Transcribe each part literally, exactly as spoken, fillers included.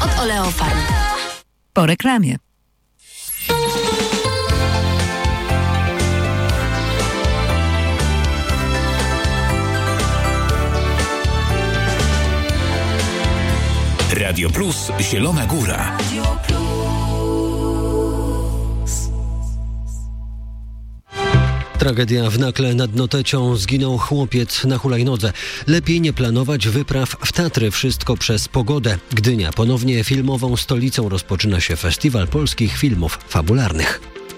od Oleofarm. Po reklamie. Radio Plus Zielona Góra. Tragedia w Nakle nad Notecią. Zginął chłopiec na hulajnodze. Lepiej nie planować wypraw w Tatry. Wszystko przez pogodę. Gdynia ponownie filmową stolicą rozpoczyna się Festiwal Polskich Filmów Fabularnych.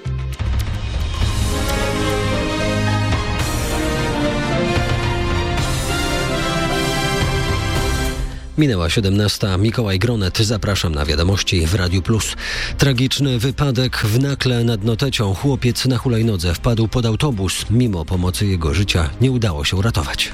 Minęła siedemnasta. Mikołaj Gronet. Zapraszam na wiadomości w Radiu Plus. Tragiczny wypadek w Nakle nad Notecią. Chłopiec na hulajnodze wpadł pod autobus. Mimo pomocy jego życia nie udało się uratować.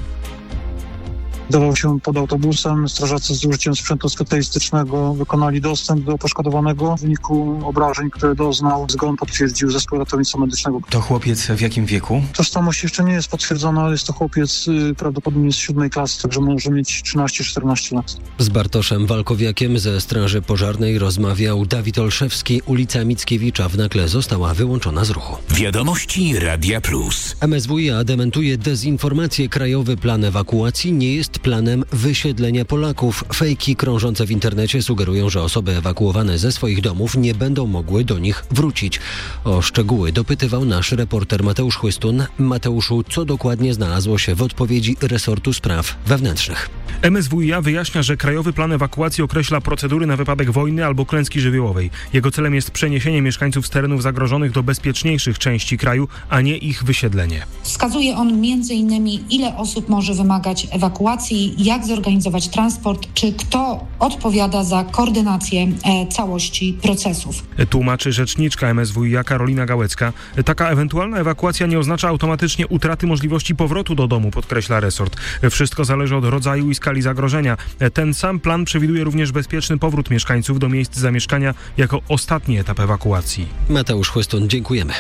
Dawał się pod autobusem. Strażacy z użyciem sprzętu specjalistycznego wykonali dostęp do poszkodowanego. W wyniku obrażeń, które doznał, zgon potwierdził zespół ratownictwa medycznego. To chłopiec w jakim wieku? Tożsamość jeszcze nie jest potwierdzona, ale jest to chłopiec y, prawdopodobnie z siódmej klasy, także może mieć trzynaście czternaście lat. Z Bartoszem Walkowiakiem ze Straży Pożarnej rozmawiał Dawid Olszewski. Ulica Mickiewicza w Nakle została wyłączona z ruchu. Wiadomości Radia Plus. M S W iA dementuje dezinformację. Krajowy plan ewakuacji nie jest planem wysiedlenia Polaków. Fejki krążące w internecie sugerują, że osoby ewakuowane ze swoich domów nie będą mogły do nich wrócić. O szczegóły dopytywał nasz reporter Mateusz Chłystun. Mateuszu, co dokładnie znalazło się w odpowiedzi resortu spraw wewnętrznych? M S W iA wyjaśnia, że Krajowy Plan Ewakuacji określa procedury na wypadek wojny albo klęski żywiołowej. Jego celem jest przeniesienie mieszkańców z terenów zagrożonych do bezpieczniejszych części kraju, a nie ich wysiedlenie. Wskazuje on między innymi, ile osób może wymagać ewakuacji, jak zorganizować transport, czy kto odpowiada za koordynację e, całości procesów. Tłumaczy rzeczniczka M S W iA Karolina Gałecka. Taka ewentualna ewakuacja nie oznacza automatycznie utraty możliwości powrotu do domu, podkreśla resort. Wszystko zależy od rodzaju i skali zagrożenia. Ten sam plan przewiduje również bezpieczny powrót mieszkańców do miejsc zamieszkania jako ostatni etap ewakuacji. Mateusz Chłystun, dziękujemy.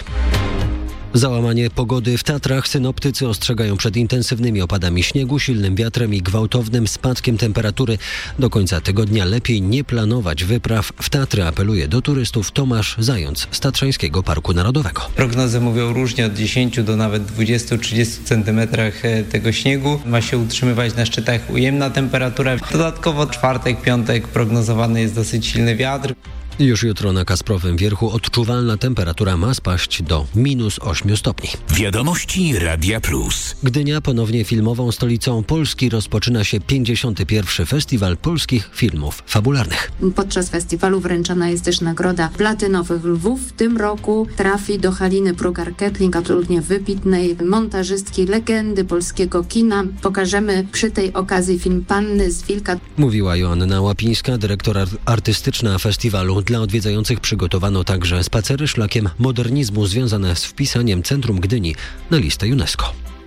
Załamanie pogody w Tatrach. Synoptycy ostrzegają przed intensywnymi opadami śniegu, silnym wiatrem i gwałtownym spadkiem temperatury. Do końca tygodnia lepiej nie planować wypraw w Tatry, apeluje do turystów Tomasz Zając z Tatrzańskiego Parku Narodowego. Prognozy mówią różnie, od dziesięciu do nawet dwudziestu do trzydziestu centymetrach tego śniegu. Ma się utrzymywać na szczytach ujemna temperatura. Dodatkowo czwartek, piątek prognozowany jest dosyć silny wiatr. Już jutro na Kasprowym Wierchu odczuwalna temperatura ma spaść do minus ośmiu stopni. Wiadomości Radia Plus. Gdynia ponownie filmową stolicą Polski rozpoczyna się pięćdziesiąty pierwszy Festiwal Polskich Filmów Fabularnych. Podczas festiwalu wręczana jest też nagroda Platynowych Lwów. W tym roku trafi do Haliny Prugar-Kettling, absolutnie wybitnej montażystki, legendy polskiego kina. Pokażemy przy tej okazji film Panny z Wilka. Mówiła Joanna Łapińska, dyrektor artystyczna festiwalu. Dla odwiedzających przygotowano także spacery szlakiem modernizmu związane z wpisaniem centrum Gdyni na listę UNESCO.